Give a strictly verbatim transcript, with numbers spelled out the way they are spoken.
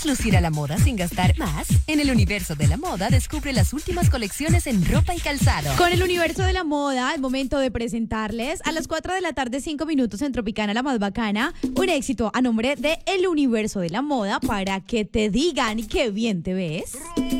lucir a la moda sin gastar más? En el universo de la moda descubre las últimas colecciones en ropa y calzado. Con el universo de la moda, es momento de presentarles a las cuatro de la tarde, cinco minutos en Tropicana La Más Bacana, un éxito a nombre de El Universo de la Moda para que te digan qué bien te ves.